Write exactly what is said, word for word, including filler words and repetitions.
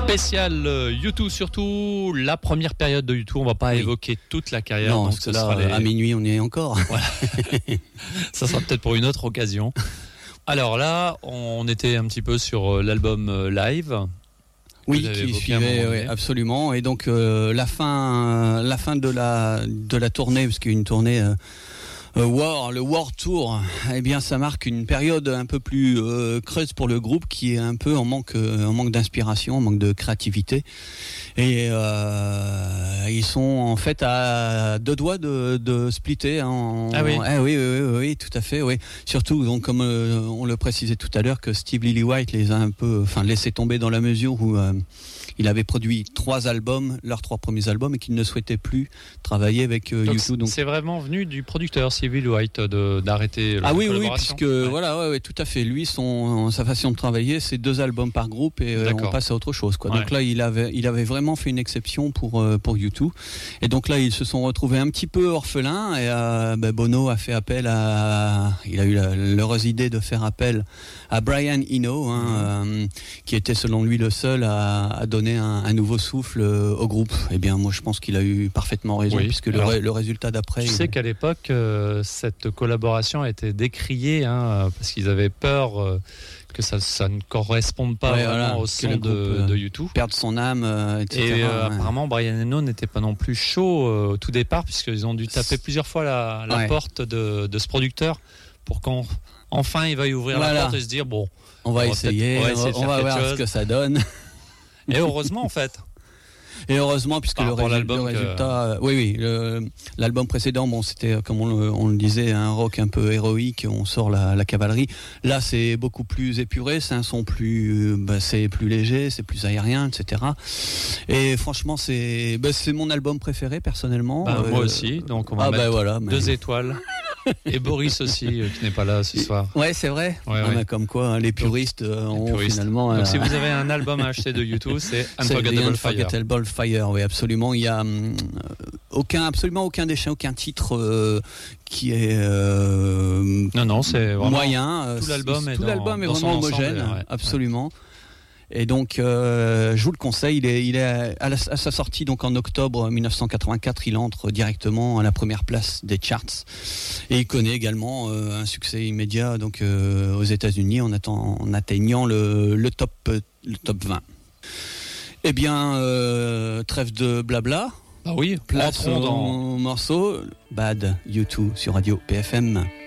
Spécial euh, U deux, surtout la première période de U deux. On va pas oui. évoquer toute la carrière. Non, donc parce que là, les... à minuit, on y est encore. Voilà. Ça sera peut-être pour une autre occasion. Alors là, on était un petit peu sur l'album live. Oui, qui suivait, oui, absolument. Et donc euh, la fin, euh, la fin de la de la tournée, parce qu'il y a une tournée euh, euh, War, le War Tour, eh bien, ça marque une période un peu plus euh, creuse pour le groupe, qui est un peu en manque, euh, en manque d'inspiration, en manque de créativité. Et euh, ils sont en fait à deux doigts de, de splitter. En... Ah oui. Eh oui, oui, oui, oui, tout à fait, oui. Surtout, donc, comme euh, on le précisait tout à l'heure, que Steve Lillywhite les a un peu, enfin, laissé tomber dans la mesure où euh, il avait produit trois albums, leurs trois premiers albums, et qu'il ne souhaitait plus travailler avec euh, U deux. Donc c'est vraiment venu du producteur Steve Lillywhite de d'arrêter la ah oui, collaboration. Oui, puisque ouais. voilà, ouais, ouais, tout à fait. Lui, son sa façon de travailler, c'est deux albums par groupe et euh, on passe à autre chose, quoi. Ouais. Donc là, il avait, il avait vraiment fait une exception pour euh, pour U deux. Et donc là, ils se sont retrouvés un petit peu orphelins. Et euh, ben Bono a fait appel à, il a eu la, l'heureuse idée de faire appel à Brian Eno, hein, mmh. euh, qui était selon lui le seul à, à donner un, un nouveau souffle euh, au groupe. Eh bien, moi, je pense qu'il a eu parfaitement raison, oui. puisque Alors, le, le résultat d'après. Tu il... sais qu'à l'époque, euh, cette collaboration a été décriée, hein, parce qu'ils avaient peur euh, que ça, ça ne corresponde pas ouais, vraiment voilà, au son de, de U deux. Perdre son âme, euh, et cetera. Et euh, ouais. apparemment, Brian Eno n'était pas non plus chaud euh, au tout départ, puisqu'ils ont dû taper plusieurs fois la, la ouais. porte de, de ce producteur pour qu'enfin il veuille ouvrir voilà. la porte et se dire bon, on va on essayer, on va, essayer on va voir chose. ce que ça donne. Et heureusement, en fait. Et heureusement, puisque le, résu- le résultat, que... oui, oui, le, l'album précédent, bon, c'était comme on le, on le disait, un rock un peu héroïque. On sort la, la cavalerie. Là, c'est beaucoup plus épuré, c'est un son plus, bah, c'est plus léger, c'est plus aérien, et cetera. Et franchement, c'est, bah, c'est mon album préféré personnellement. Bah, euh, moi aussi, donc on va ah, mettre bah, voilà, mais... deux étoiles. Et Boris aussi, euh, qui n'est pas là ce soir. Ouais, c'est vrai. Ouais, ah, ouais. bah, comme quoi, hein, les puristes euh, ont puristes. finalement. Donc, euh... si vous avez un album à acheter de U deux, c'est Unforgettable Fire. Unforgettable Fire, oui, absolument. Il y a euh, aucun, absolument aucun déchet, aucun titre euh, qui est euh, non, non, c'est vraiment moyen. Tout l'album est, tout dans, l'album est dans vraiment homogène, ensemble, ouais, absolument. Ouais. Et donc, euh, je vous le conseille. Il est, il est à, la, à sa sortie donc en octobre dix-neuf cent quatre-vingt-quatre. Il entre directement à la première place des charts et il connaît également euh, un succès immédiat donc euh, aux États-Unis en, attend, en atteignant le, le top, le top vingt. Eh bien, euh, trêve de blabla. Ah oui. Place dans morceau Bad U deux sur Radio P F M.